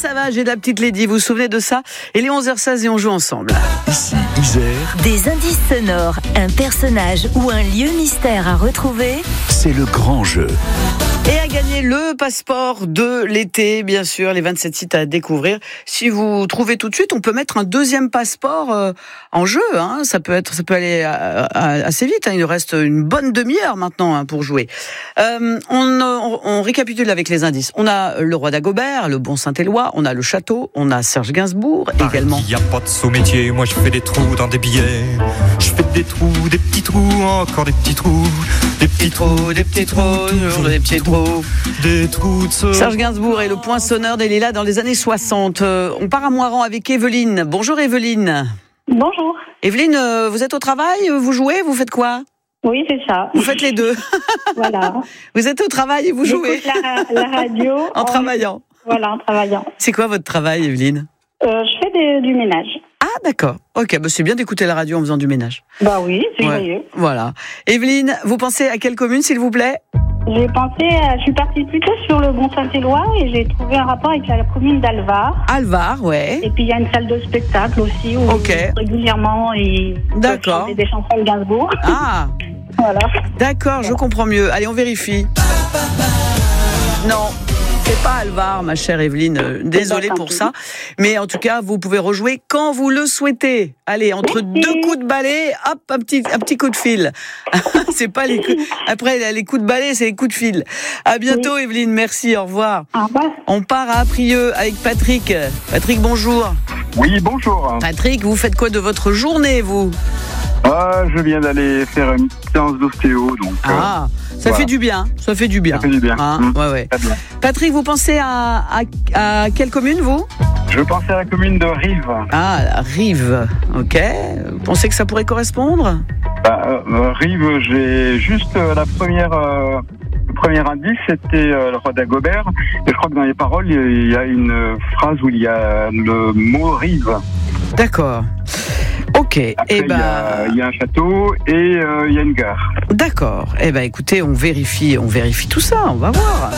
ça va, j'ai de la petite Lady, vous vous souvenez de ça? Et les 11h16 et on joue ensemble. Ici, Isère, Des indices sonores, un personnage ou un lieu mystère à retrouver. c'est le grand jeu. Et à gagner le passeport de l'été, bien sûr, les 27 sites à découvrir. Si vous trouvez tout de suite, on peut mettre un deuxième passeport en jeu. Hein. Ça peut aller assez vite. Hein. Il nous reste une bonne demi-heure maintenant pour jouer. On récapitule avec les indices. On a le roi d'Agobert, le bon Saint-Éloi, on a le château, on a Serge Gainsbourg également. Il n'y a pas de saut métier, moi je fais des trous dans des billets. Je fais des trous, des petits trous, encore des petits trous. Des petits trous, des petits trous, toujours des petits trous. Des trous de saut. Serge Gainsbourg est le poinçonneur des Lilas dans les années 60. On part à Moiran avec Evelyne. Bonjour Evelyne. Bonjour. Evelyne, vous êtes au travail, vous jouez, vous faites quoi? Oui, c'est ça. Vous faites les deux. Voilà. Vous êtes au travail et vous jouez J'écoute la radio. en travaillant. Voilà, en travaillant. C'est quoi votre travail, Evelyne? Je fais du ménage. Ah d'accord, ok, c'est bien d'écouter la radio en faisant du ménage. Bah oui, c'est Ouais, joyeux. voilà. Evelyne, vous pensez à quelle commune, s'il vous plaît? Je suis partie plutôt sur le Bon Saint-Éloi et j'ai trouvé un rapport avec la commune d'Alvar. Alvar, ouais. Et puis il y a une salle de spectacle aussi où Ok. régulièrement ils peuvent chanter des chansons de Gainsbourg. Ah, Voilà. d'accord, je comprends mieux. Allez, on vérifie. Non, c'est pas Alvar, ma chère Evelyne. Désolée pour ça. Mais en tout cas, vous pouvez rejouer quand vous le souhaitez. Allez, entre deux coups de balai, hop, un petit coup de fil. C'est pas les coups... Après, les coups de balai, c'est les coups de fil. À bientôt, Evelyne. Merci, au revoir. Au revoir. On part à Aprieux avec Patrick. Patrick, bonjour. Oui, bonjour. Patrick, vous faites quoi de votre journée, vous? Je viens d'aller faire une séance d'ostéo, donc. Ah, ça voilà. fait du bien. Ça fait du bien. Ça fait du bien. Hein, ouais. Très bien. Patrick, vous pensez à quelle commune, vous? Je pensais à la commune de Rive. Ah, Rive. Ok. Vous pensez que ça pourrait correspondre? Rive, j'ai juste le premier indice, c'était le roi d'Agobert. Et je crois que dans les paroles, il y a une phrase où il y a le mot Rive. D'accord. Ok. Après, il y a un château et il y a une gare. D'accord. Écoutez, on vérifie tout ça. On va voir.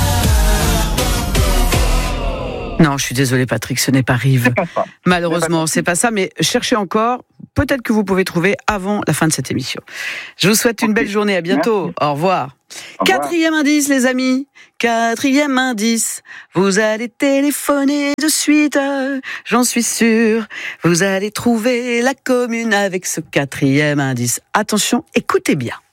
Non, je suis désolée, Patrick, ce n'est pas Rive. C'est pas ça. Malheureusement, c'est pas ça, mais cherchez encore. Peut-être que vous pouvez trouver avant la fin de cette émission. Je vous souhaite une belle journée. À bientôt. Merci. Au revoir. Au revoir. Quatrième indice, les amis. Quatrième indice. Vous allez téléphoner de suite. J'en suis sûr. Vous allez trouver la commune avec ce quatrième indice. Attention, écoutez bien.